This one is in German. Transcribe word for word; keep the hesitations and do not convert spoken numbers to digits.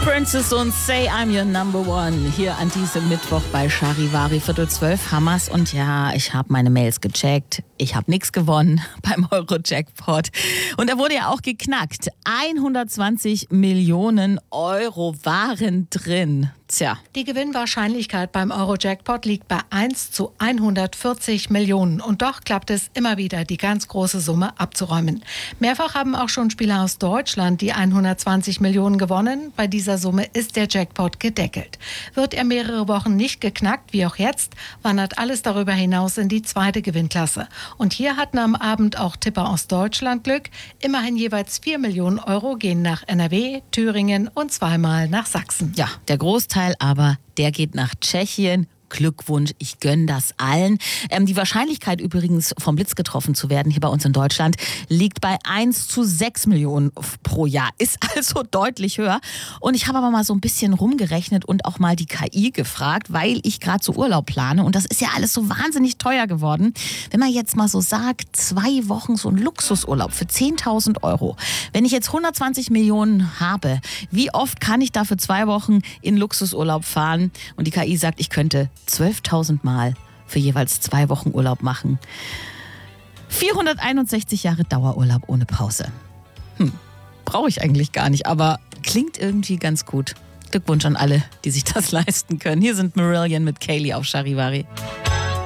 Princess und Say I'm Your Number One hier an diesem Mittwoch bei Charivari, Viertel zwölf, Hammers. Und ja, ich habe meine Mails gecheckt. Ich habe nichts gewonnen beim Euro-Jackpot. Und er wurde ja auch geknackt. hundertzwanzig Millionen Euro waren drin. Tja. Die Gewinnwahrscheinlichkeit beim Euro-Jackpot liegt bei eins zu hundertvierzig Millionen. Und doch klappt es immer wieder, die ganz große Summe abzuräumen. Mehrfach haben auch schon Spieler aus Deutschland die hundertzwanzig Millionen gewonnen. Bei dieser Summe ist der Jackpot gedeckelt. Wird er mehrere Wochen nicht geknackt, wie auch jetzt, wandert alles darüber hinaus in die zweite Gewinnklasse. Und hier hatten am Abend auch Tipper aus Deutschland Glück. Immerhin jeweils vier Millionen Euro gehen nach N R W, Thüringen und zweimal nach Sachsen. Ja, der Großteil aber, der geht nach Tschechien. Glückwunsch, ich gönne das allen. Ähm, die Wahrscheinlichkeit übrigens vom Blitz getroffen zu werden hier bei uns in Deutschland liegt bei eins zu sechs Millionen pro Jahr. Ist also deutlich höher. Und ich habe aber mal so ein bisschen rumgerechnet und auch mal die K I gefragt, weil ich gerade so Urlaub plane. Und das ist ja alles so wahnsinnig teuer geworden. Wenn man jetzt mal so sagt, zwei Wochen so ein Luxusurlaub für zehntausend Euro. Wenn ich jetzt hundertzwanzig Millionen habe, wie oft kann ich da für zwei Wochen in Luxusurlaub fahren? Und die K I sagt, ich könnte zwölftausend Mal für jeweils zwei Wochen Urlaub machen. vierhunderteinundsechzig Jahre Dauerurlaub ohne Pause. Hm, brauche ich eigentlich gar nicht, aber klingt irgendwie ganz gut. Glückwunsch an alle, die sich das leisten können. Hier sind Marillion mit Kaylee auf Charivari.